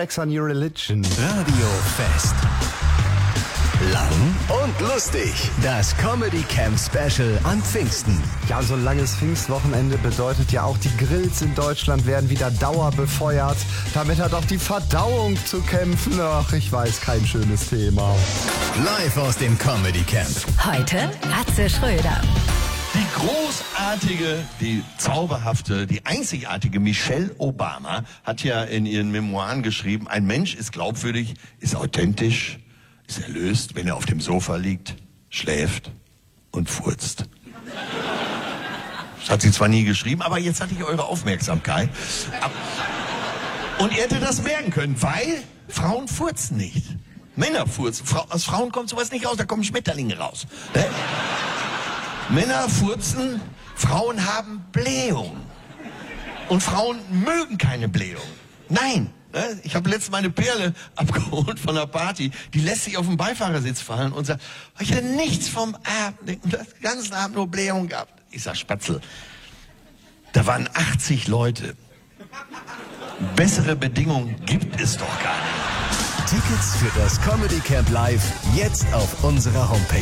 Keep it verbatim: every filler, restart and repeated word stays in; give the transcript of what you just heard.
Sex on Your Religion. Radio Fest. Lang und lustig. Das Comedy Camp Special an Pfingsten. Ja, so ein langes Pfingstwochenende bedeutet ja auch, die Grills in Deutschland werden wieder dauerbefeuert. Damit hat auch die Verdauung zu kämpfen. Ach, ich weiß, kein schönes Thema. Live aus dem Comedy Camp. Heute Atze Schröder. Die großartige, die zauberhafte, die einzigartige Michelle Obama hat ja in ihren Memoiren geschrieben, ein Mensch ist glaubwürdig, ist authentisch, ist erlöst, wenn er auf dem Sofa liegt, schläft und furzt. Das hat sie zwar nie geschrieben, aber jetzt hatte ich eure Aufmerksamkeit. Und ihr hättet das merken können, weil Frauen furzen nicht. Männer furzen. Fra- aus Frauen kommt sowas nicht raus, da kommen Schmetterlinge raus. Ne? Männer furzen, Frauen haben Blähung. Und Frauen mögen keine Blähung. Nein. Ne? Ich habe letztens meine Perle abgeholt von einer Party. Die lässt sich auf den Beifahrersitz fallen und sagt, ich hätte nichts vom Abend, den ganzen Abend nur Blähung gehabt. Ich sag, Spatzel, da waren achtzig Leute. Bessere Bedingungen gibt es doch gar nicht. Tickets für das Comedy Camp Live jetzt auf unserer Homepage.